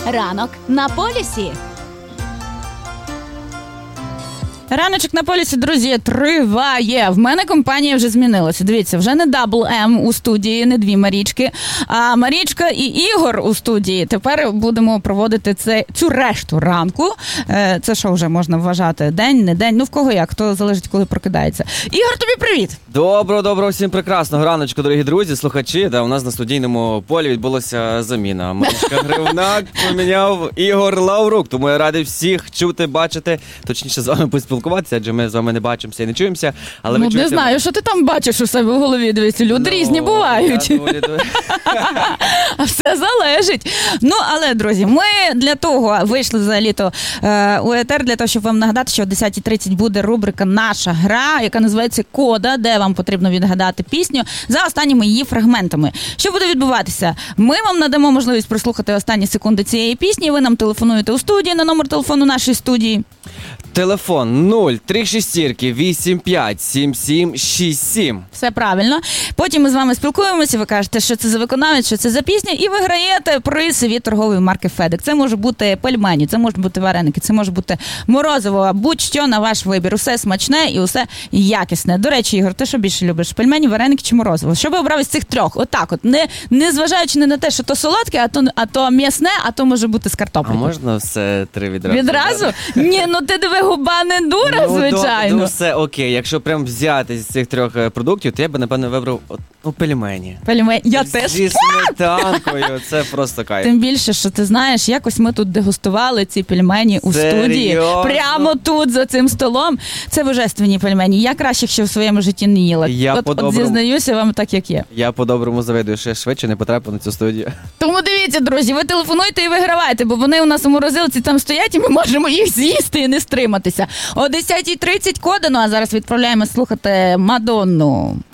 Ранок на полюсі. Раночок на полюсі, друзі, триває. В мене компанія вже змінилася. Дивіться, вже не Дабл М у студії, не дві Марічки, а Марічка і Ігор у студії. Тепер будемо проводити цю решту ранку. Це що вже можна вважати? День, не день? Ну, в кого як? Хто залежить, коли прокидається. Ігор, тобі привіт! Доброго всім прекрасного раночку, дорогі друзі, слухачі. У нас на студійному полі відбулася заміна. Марічка Гривнак поміняв Ігор Лаврук. Тому я радий всіх чути, бачити, точніше з вами поспілкуватися, адже ми з вами не бачимося і не чуємося. Але ну, не знаю, що ти там бачиш у себе в голові, дивіться, люди різні бувають. А все залежить. Ну, але, друзі, ми для того вийшли за літо у етер, для того, щоб вам нагадати, що о 10:30 буде рубрика «Наша гра», яка називається «Кода», де вам потрібно відгадати пісню за останніми її фрагментами. Що буде відбуватися? Ми вам надамо можливість прослухати останні секунди цієї пісні, ви нам телефонуєте у студії на номер телефону нашої студії. Телефон 036857767. Все правильно. Потім ми з вами спілкуємося, ви кажете, що це за виконавець, що це за пісня, і виграєте приз від торгової марки «Федек». Це може бути пельмені, це можуть бути вареники, це може бути морозиво, будь-що на ваш вибір. Усе смачне і усе якісне. До речі, Ігор, ти що більше любиш? Пельмені, вареники чи морозиво? Що би обрав із цих трьох? Отак от. Не зважаючи не на те, що то солодке, а то м'ясне, а то може бути з картоплею. А можна все три відразу? Відразу? Ні, ну ти диви, губа не дура, звичайно. Ну все окей. Якщо прям взяти з цих трьох продуктів, то я би, напевно, вибрав пельмені. Пельмені. Я теж. Зі сметанкою. Це просто кайф. Тим більше, що ти знаєш, якось ми тут дегустували ці пельмені у студії. Прямо тут, за цим столом. Це божественні пельмені. Я кращих ще в своєму житті не їла. От зізнаюся вам так, як є. Я по-доброму завидую, що я швидше не потрапив на цю студію. Тому дивіться, друзі, ви телефонуйте і вигравайте, бо вони у нас у морозилці там стоять, і ми можемо їх з'їсти і не стриматися. О 10:30 кода, ну а зараз відправляємо слухати Мадонну.